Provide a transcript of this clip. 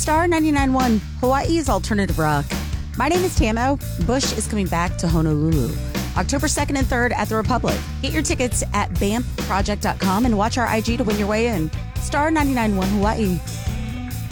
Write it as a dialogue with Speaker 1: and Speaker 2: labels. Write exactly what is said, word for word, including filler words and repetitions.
Speaker 1: Star ninety-nine point one, Hawaii's alternative rock. My name is Tamo. Bush is coming back to Honolulu October second and third at the Republic. Get your tickets at bamf project dot com and watch our I G to win your way in. Star ninety-nine point one Hawaii.